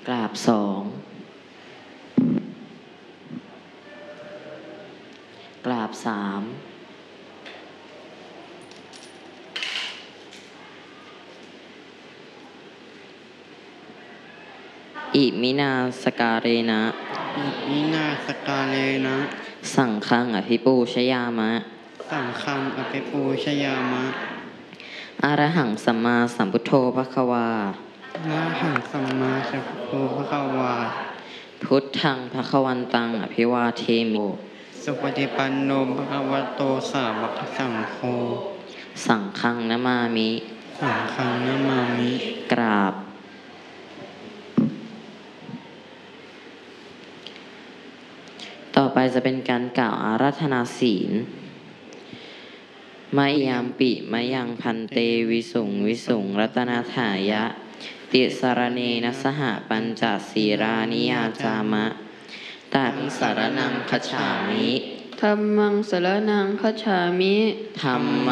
กราบสองกราบสามอิมินาสการเรนะอิมินาสการเลนะสังฆังอภิปูชยามะสังฆังอภิปูชยามะอะระหังสัมมาสัมพุทโธภควานะหังสัมมาสัมพุทโธภควาพุทธังภควันตังอภิวาเทมิสุปฏิปันโนภควโตสาวกสังโฆสังฆังนะมามิสังฆังนะมามิกราบต่อไปจะเป็นการกล่าวอาราธนาศีลมะยามปิมะยังพันเตวิสุงวิสุงรัตนาถายะติสารเนนะสหปัญจศีรานิยาจามะตังสารนังคัจฉามิธัมมังสรณังคัจฉามิธัม